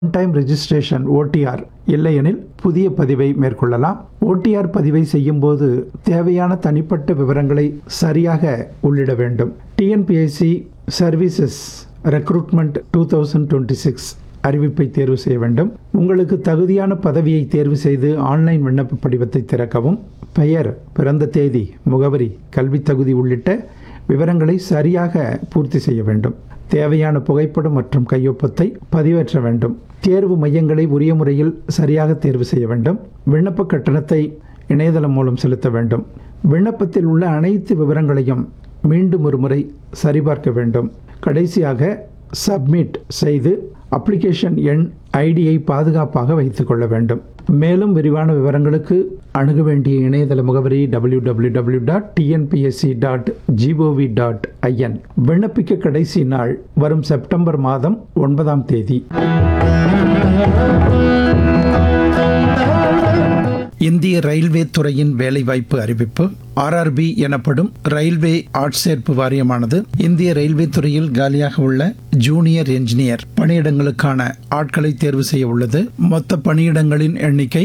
Time registration OTR இல்லையெனில் புதிய பதிவை மேற்கொள்ளலாம். ஓடிஆர் பதிவை செய்யும்போது தேவையான தனிப்பட்ட விவரங்களை சரியாக உள்ளிட வேண்டும். டிஎன்பிஎஸ்சி சர்வீசஸ் ரெக்ரூட்மெண்ட் 2026 அறிவிப்பை தேர்வு செய்ய வேண்டும். உங்களுக்கு தகுதியான பதவியை தேர்வு செய்து ஆன்லைன் விண்ணப்ப படிவத்தை திறக்கவும். பெயர், பிறந்த தேதி, முகவரி, கல்வித் தகுதி உள்ளிட்ட விவரங்களை சரியாக பூர்த்தி செய்ய வேண்டும். தேவையான புகைப்படம் மற்றும் கையொப்பத்தை பதிவேற்ற வேண்டும். தேர்வு மையங்களை உரிய முறையில் சரியாக தேர்வு செய்ய வேண்டும். விண்ணப்ப கட்டணத்தை இணையதளம் மூலம் செலுத்த வேண்டும். விண்ணப்பத்தில் உள்ள அனைத்து விவரங்களையும் மீண்டும் ஒரு முறை சரிபார்க்க வேண்டும். கடைசியாக சப்மிட் செய்து அப்ளிகேஷன் எண் ஐடியை பாதுகாப்பாக வைத்துக் கொள்ள வேண்டும். மேலும் விரிவான விவரங்களுக்கு அணுக வேண்டிய இணையதள முகவரி www.tnpsc.gov.in. விண்ணப்பிக்க கடைசி நாள் வரும் செப்டம்பர் மாதம் 9ஆம் தேதி. இந்திய ரயில்வே துறையின் வேலைவாய்ப்பு அறிவிப்பு. ஆர்ஆர்பி எனப்படும் ரயில்வே ஆட்சேர்ப்பு வாரியமானது இந்திய ரயில்வே துறையில் காலியாக உள்ள ஜூனியர் என்ஜினியர் பணியிடங்களுக்கான ஆட்களை தேர்வு செய்ய உள்ளது. மொத்த பணியிடங்களின் எண்ணிக்கை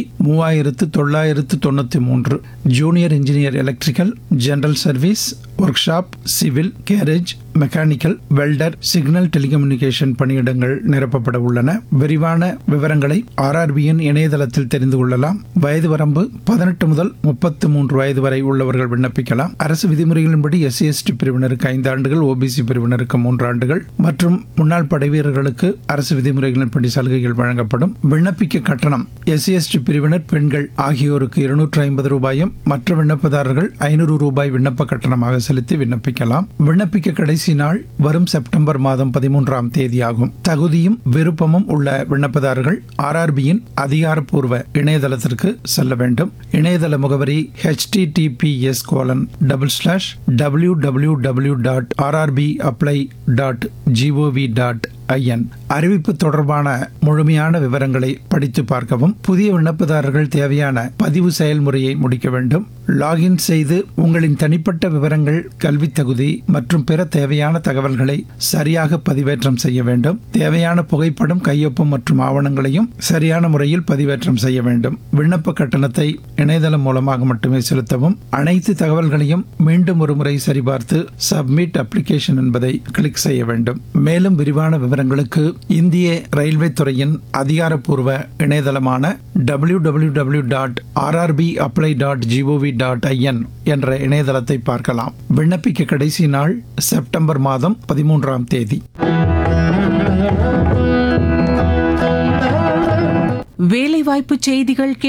3993. Junior engineer electrical, general service, work shop, civil, garage, mechanical, welder, signal telecommunication பணியிடங்கள் நிரப்பப்பட உள்ளன. விரிவான விவரங்களை ஆர்ஆர்பியின் இணையதளத்தில் தெரிந்து கொள்ளலாம். வயது வரம்பு 18 முதல் 33 வயது வரை உள்ளவர்கள் விண்ணப்பிக்கலாம். அரசு விதிமுறைகளின்படி SC/ST பிரிவினருக்கு 5 ஆண்டுகள், OBC பிரிவினருக்கு 3 ஆண்டுகள் மற்றும் முன்னாள் படைவீரர்களுக்கு அரசு விதிமுறைகளின்படி சலுகைகள் வழங்கப்படும். விண்ணப்பிக்க கட்டணம் SC/ST பிரிவினர் பெண்கள் ஆகியோருக்கு 250 ரூபாயும் மற்ற விண்ணப்பதாரர்கள் 500 ரூபாய் விண்ணப்ப கட்டணமாக செலுத்தி விண்ணப்பிக்கலாம். விண்ணப்பிக்க கடைசி நாள் வரும் செப்டம்பர் மாதம் 13ஆம் தேதி ஆகும். தகுதியும் விருப்பமும் உள்ள விண்ணப்பதாரர்கள் ஆர்ஆர்பியின் அதிகாரப்பூர்வ இணையதளத்திற்கு செல்ல வேண்டும். இணையதள முகவரி https://www.rrbapply.gov.in. அறிவிப்பு தொடர்பான முழுமையான விவரங்களை படித்து பார்க்கவும். புதிய விண்ணப்பதாரர்கள் தேவையான பதிவு செயல்முறையை முடிக்க வேண்டும். லாகின் செய்து உங்களின் தனிப்பட்ட விவரங்கள், கல்வி தகுதி மற்றும் பிற தேவையான தகவல்களை சரியாக பதிவேற்றம் செய்ய வேண்டும். தேவையான புகைப்படம், கையொப்பம் மற்றும் ஆவணங்களையும் சரியான முறையில் பதிவேற்றம் செய்ய வேண்டும். விண்ணப்ப கட்டணத்தை இணையதளம் மூலமாக மட்டுமே செலுத்தவும். அனைத்து தகவல்களையும் மீண்டும் ஒரு முறை சரிபார்த்து சப்மிட் அப்ளிகேஷன் என்பதை கிளிக் செய்ய வேண்டும். மேலும் விரிவான விவரங்களுக்கு இந்திய ரயில்வே துறையின் அதிகாரப்பூர்வ இணையதளமான www.rrbapply.gov.in என்ற இணையதளத்தை பார்க்கலாம். விண்ணப்பிக்க கடைசி நாள் செப்டம்பர் மாதம் 13ஆம் தேதி. வேலைவாய்ப்பு செய்திகள்